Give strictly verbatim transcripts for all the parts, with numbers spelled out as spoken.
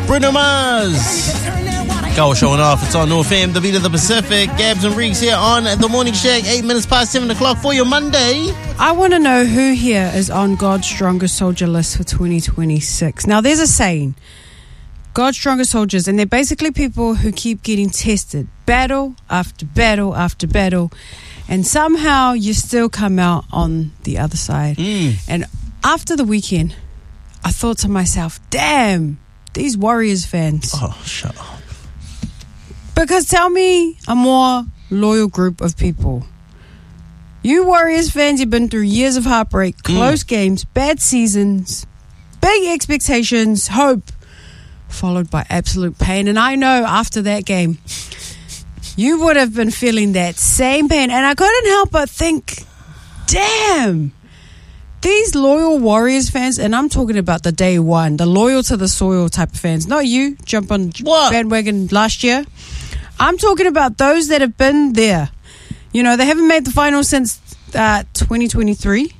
Bruno Mars. Go showing off. It's on North F M, the beat of the Pacific. Gabs and Reeks here on The Morning Shack. Eight minutes past seven o'clock for your Monday. I want to know who here is on God's Strongest Soldier list for twenty twenty-six. Now, there's a saying, God's Strongest Soldiers, and they're basically people who keep getting tested, battle after battle after battle, and somehow you still come out on the other side. Mm. And after the weekend, I thought to myself, damn, these Warriors fans. Oh, shut up. Because tell me a more loyal group of people. You Warriors fans, you've been through years of heartbreak, close mm. games, bad seasons, big expectations, hope, followed by absolute pain. And I know after that game, you would have been feeling that same pain. And I couldn't help but think, damn, these loyal Warriors fans, and I'm talking about the day one, the loyal to the soil type of fans, not you, jump on what? bandwagon last year. I'm talking about those that have been there. You know, they haven't made the final since uh, twenty twenty-three.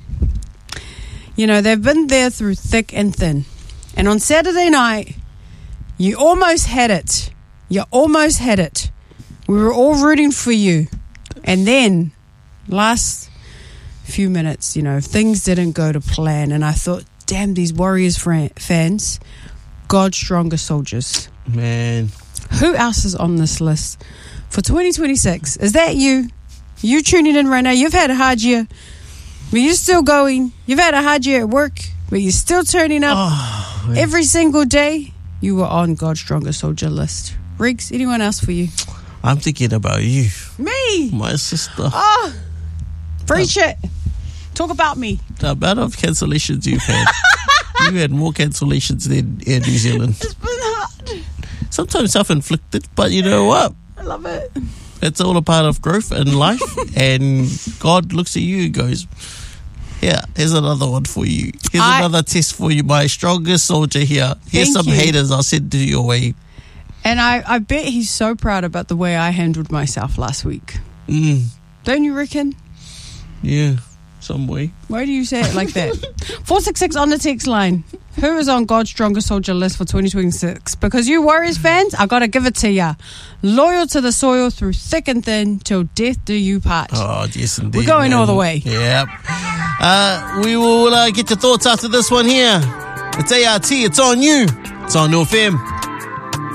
You know, they've been there through thick and thin. And on Saturday night, you almost had it. You almost had it. We were all rooting for you. And then, last few minutes, you know, things didn't go to plan. And I thought, damn, these Warriors fran- fans, God's strongest soldiers. Man. Who else is on this list for twenty twenty-six? Is that you? You tuning in right now? You've had a hard year, but you're still going. You've had a hard year at work, but you're still turning up oh, every single day. You were on God's Strongest Soldier list. Riggs, anyone else for you? I'm thinking about you. Me? My sister. Oh, preach it. Talk about me. The amount of cancellations you've had. You had more cancellations than Air New Zealand. It's been hard. Sometimes self-inflicted, but you know what? I love it. It's all a part of growth in life. And God looks at you and goes, yeah, here's another one for you. Here's I, another test for you, my strongest soldier here. Here's some you. haters I'll send to your way. And I, I bet he's so proud about the way I handled myself last week. Mm. Don't you reckon? Yeah, some way. Why do you say it like that? four six six on the text line. Who is on God's Strongest Soldier list for twenty twenty-six? Because you Warriors fans, I got to give it to ya. Loyal to the soil through thick and thin till death do you part. Oh, yes indeed. We're going man. all the way. Yep. Uh, we will uh, get your thoughts after this one here. It's A R T. It's on you. It's on North F M.